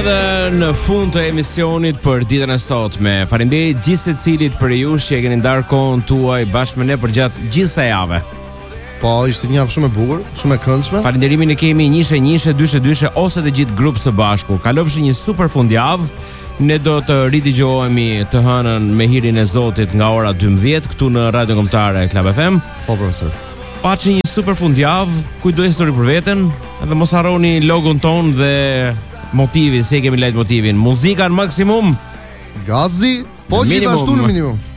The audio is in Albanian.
edhe në fund të emisionit për ditën e sotme. Faleminderit gjithë secilit për ju që e keni ndarë kohën tuaj bashkë me ne për gjatë gjithë kësaj jave. Po, ishte një javë shumë e bukur, shumë e këndshme. Falënderimin e kemi njëshe, dyshe ose të gjithë grupë së bashku. Kalofshi një super fundjavë. Ne do të ridëgjohemi të hënën me hirin e Zotit nga ora 12 këtu në Radio Kombëtare Club FM. Po, profesor. Paçi një super fundjavë, kujdo histori për veten, edhe mos harroni logon ton dhe motivin, se kemi lejt motivin. Muzika në maksimum. Gazi, po gjithashtu në minimum.